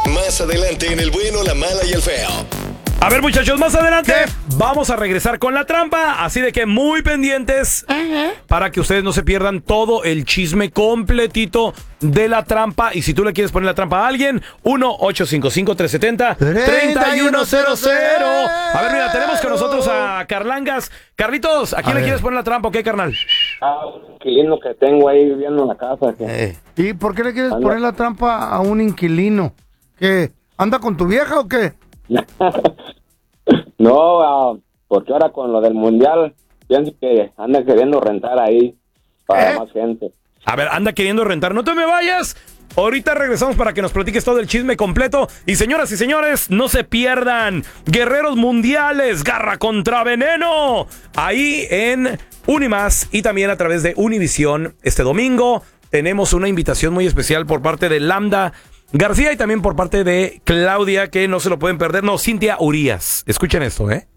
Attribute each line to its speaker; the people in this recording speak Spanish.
Speaker 1: Más adelante en El Bueno, la Mala y el Feo.
Speaker 2: A ver, muchachos, más adelante vamos a regresar con la trampa, así de que muy pendientes para que ustedes no se pierdan todo el chisme completito de la trampa. Y si tú le quieres poner la trampa a alguien, 1-855-370-3100. A ver, mira, tenemos con nosotros a Carlangas. Carlitos, ¿a quién le quieres poner la trampa o qué, carnal?
Speaker 3: Un inquilino que tengo ahí viviendo en la casa.
Speaker 4: ¿Y por qué le quieres poner la trampa a un inquilino? ¿Qué? ¿Anda con tu vieja o qué?
Speaker 3: No, porque ahora con lo del mundial, pienso que anda queriendo rentar ahí para más gente.
Speaker 2: A ver, anda queriendo rentar. No te me vayas. Ahorita regresamos para que nos platiques todo el chisme completo. Y señoras y señores, no se pierdan Guerreros Mundiales, Garra contra Veneno. Ahí en Unimás y también a través de Univisión. Este domingo tenemos una invitación muy especial por parte de Lambda García y también por parte de Claudia, que no se lo pueden perder. No, Cintia Urias. Escuchen esto, ¿eh?